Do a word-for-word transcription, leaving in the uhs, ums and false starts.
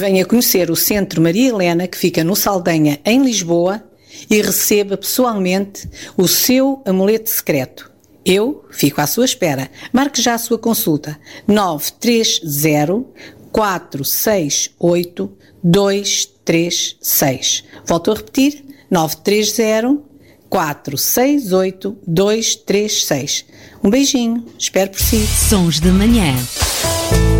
Venha conhecer o Centro Maria Helena, que fica no Saldanha, em Lisboa, e receba pessoalmente o seu amuleto secreto. Eu fico à sua espera. Marque já a sua consulta. nove três zero, quatro seis oito, dois três seis. Volto a repetir. nove três zero, quatro seis oito, dois três seis. Um beijinho. Espero por si. Sons de Manhã.